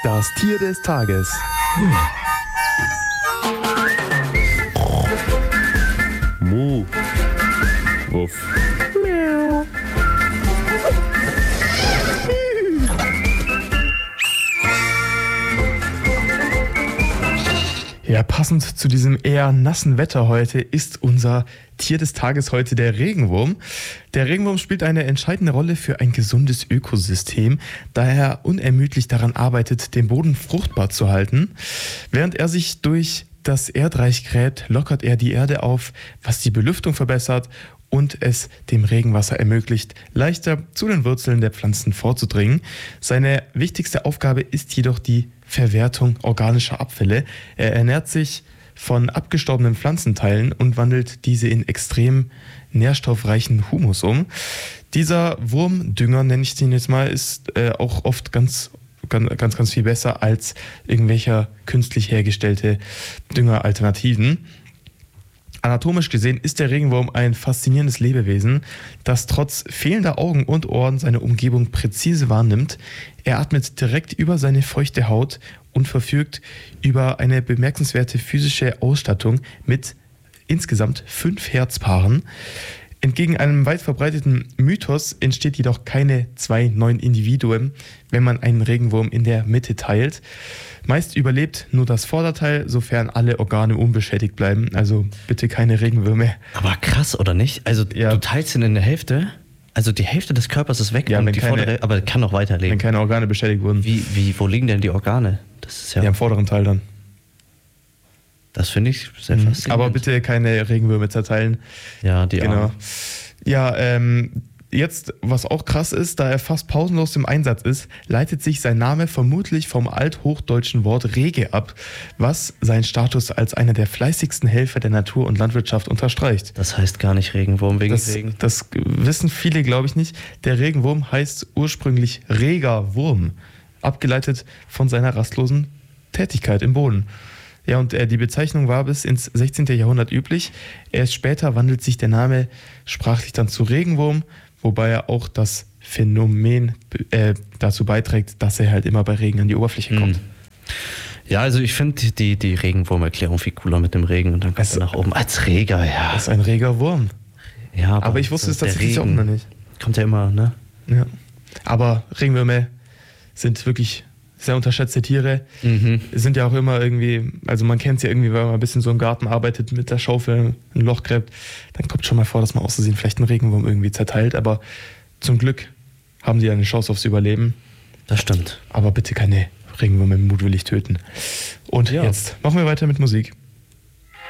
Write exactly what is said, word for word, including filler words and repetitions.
Das Tier des Tages. Mu. Wuff. Miau. Ja, passend zu diesem eher nassen Wetter heute ist unser Tier des Tages heute der Regenwurm. Der Regenwurm spielt eine entscheidende Rolle für ein gesundes Ökosystem, da er unermüdlich daran arbeitet, den Boden fruchtbar zu halten. Während er sich durch das Erdreich gräbt, lockert er die Erde auf, was die Belüftung verbessert und es dem Regenwasser ermöglicht, leichter zu den Wurzeln der Pflanzen vorzudringen. Seine wichtigste Aufgabe ist jedoch die Verwertung organischer Abfälle. Er ernährt sich von abgestorbenen Pflanzenteilen und wandelt diese in extrem nährstoffreichen Humus um. Dieser Wurmdünger, nenne ich den jetzt mal, ist äh, auch oft ganz, ganz, ganz, ganz viel besser als irgendwelcher künstlich hergestellte Düngeralternativen. Anatomisch gesehen ist der Regenwurm ein faszinierendes Lebewesen, das trotz fehlender Augen und Ohren seine Umgebung präzise wahrnimmt. Er atmet direkt über seine feuchte Haut und verfügt über eine bemerkenswerte physische Ausstattung mit insgesamt fünf Herzpaaren. Entgegen einem weit verbreiteten Mythos entsteht jedoch keine zwei neuen Individuen, wenn man einen Regenwurm in der Mitte teilt. Meist überlebt nur das Vorderteil, sofern alle Organe unbeschädigt bleiben. Also bitte keine Regenwürmer. Aber krass, oder nicht? Also Ja. du teilst ihn in der Hälfte, also die Hälfte des Körpers ist weg Ja, und wenn die keine- vordere, aber kann noch Wenn weiterleben. keine Organe beschädigt wurden. Wie, wie, wo liegen denn die Organe? Das ist ja, Ja, im vorderen Teil dann. das finde ich sehr faszinierend. Aber bitte keine Regenwürmer zerteilen. Ja, die Genau. Armen. Ja, ähm, jetzt, was auch krass ist, da er fast pausenlos im Einsatz ist, leitet sich sein Name vermutlich vom althochdeutschen Wort Rege ab, was seinen Status als einer der fleißigsten Helfer der Natur und Landwirtschaft unterstreicht. Das heißt gar nicht Regenwurm wegen Das, Regen. das wissen viele, glaube ich, nicht. Der Regenwurm heißt ursprünglich reger Wurm, abgeleitet von seiner rastlosen Tätigkeit im Boden. Ja, und äh, die Bezeichnung war bis ins sechzehnten. Jahrhundert üblich. Erst später wandelt sich der Name sprachlich dann zu Regenwurm, wobei er auch das Phänomen äh, dazu beiträgt, dass er halt immer bei Regen an die Oberfläche kommt. Ja, also ich finde die, die Regenwurmerklärung viel cooler mit dem Regen und dann kannst Also- du nach oben als Reger, ja. Das ist ein reger Wurm. ja Aber ich wusste es der tatsächlich auch Regen noch nicht. Kommt ja immer, ne? Ja. Aber Regenwürmer sind wirklich sehr unterschätzte Tiere. Mhm. Sind ja auch immer irgendwie, also man kennt es ja irgendwie, wenn man ein bisschen so im Garten arbeitet, mit der Schaufel ein Loch gräbt, dann kommt schon mal vor, dass man aus Versehen vielleicht einen Regenwurm irgendwie zerteilt. Aber zum Glück haben sie eine Chance aufs Überleben. Das stimmt. Aber bitte keine Regenwürmer mutwillig töten. Und Ja. jetzt machen wir weiter mit Musik.